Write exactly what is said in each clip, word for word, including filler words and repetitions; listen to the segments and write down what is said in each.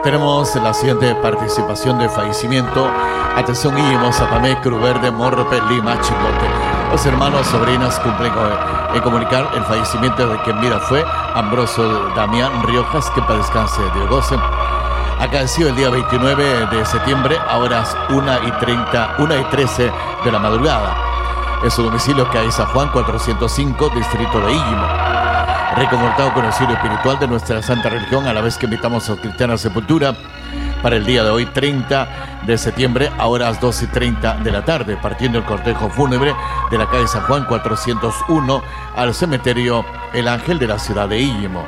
Tenemos la siguiente participación de fallecimiento. Atención, Guillermo, Zapamé, Cruz Verde, Morrope, Lima, Chicote. Los hermanos sobrinas cumplen en comunicar el fallecimiento de quien vida fue Ambrosio Damián Riojas, que para descanse de goce. Acaecido el día veintinueve de septiembre a horas una y treinta, una y trece de la madrugada. En su domicilio, calle San Juan cuatrocientos cinco, distrito de Íllimo. Reconfortado con el cielo espiritual de nuestra santa religión, a la vez que invitamos a los cristianos a sepultura para el día de hoy, treinta de septiembre, a horas dos y treinta de la tarde, partiendo el cortejo fúnebre de la calle San Juan cuatrocientos uno al cementerio El Ángel de la ciudad de Íllimo.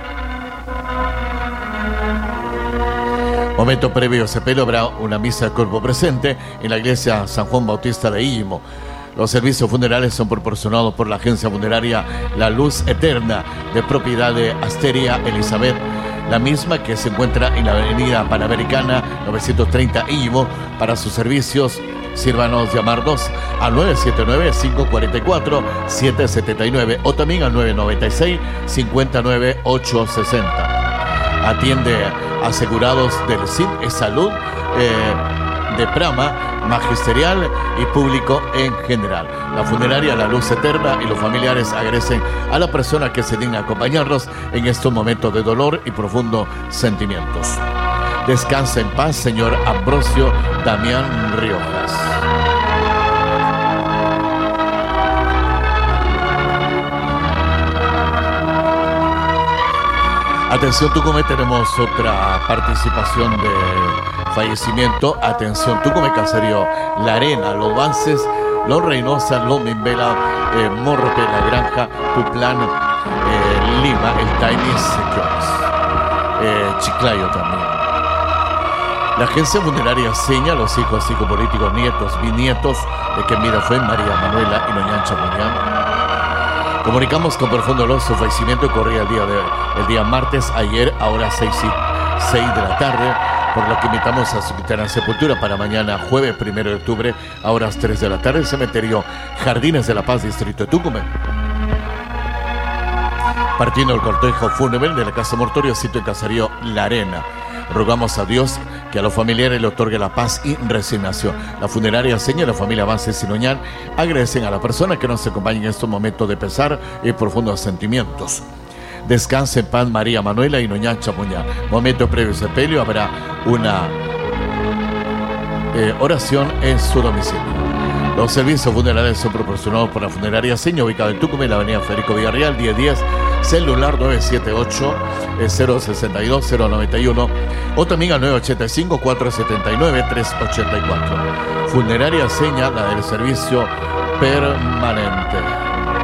Momento previo a sepelio habrá una misa de cuerpo presente en la iglesia San Juan Bautista de Íllimo. Los servicios funerales son proporcionados por la agencia funeraria La Luz Eterna, de propiedad de Asteria Elizabeth, la misma que se encuentra en la avenida Panamericana novecientos treinta Íllimo. Para sus servicios, sírvanos llamarnos al nueve siete nueve, cinco cuatro cuatro, siete siete nueve o también al nueve nueve seis, cinco nueve, ocho seis cero. Atiende asegurados del S I D Salud, eh, de Prama, magisterial y público en general. La funeraria La Luz Eterna y los familiares agradecen a la persona que se digna acompañarnos en estos momentos de dolor y profundos sentimientos. Descansa en paz, señor Ambrosio Damián Riojas. Atención, Tucumán, tenemos otra participación de fallecimiento. Atención, Tucumán, Caserío La Arena, Los Vances, Los Reynosa, Los Mimbela, eh, Morrope, La Granja, Tuplán, eh, Lima, El Tainis, Sequiones, eh, Chiclayo también. La agencia funeraria señala a los hijos, psicopolíticos, nietos, bisnietos de quien vida fue María Manuela y Noñancha Muñán. Comunicamos con profundo dolor su fallecimiento. Corría el día, de, el día martes, ayer, a horas seis de la tarde, por lo que invitamos a su cristiana sepultura para mañana, jueves primero de octubre, a horas tres de la tarde, el cementerio Jardines de la Paz, distrito de Tucumán. Partiendo el cortejo fúnebre de la casa mortuoria, sitio en Caserío La Arena. Rogamos a Dios que a los familiares le otorgue la paz y resignación. La funeraria seña y la familia Avance Sinoñán agradecen a la persona que nos acompaña en estos momentos de pesar y profundos sentimientos. Descanse en paz María Manuela y Noñán Chamuñán. Momento previo a sepelio habrá una eh, oración en su domicilio. Los servicios funerales son proporcionados por la funeraria Seña, ubicada en Tucumán, en la avenida Federico Villarreal, diez diez, celular nueve siete ocho, cero seis dos, cero nueve uno o también al nueve ocho cinco, cuatro siete nueve, tres ocho cuatro. Funeraria Seña, la del servicio permanente.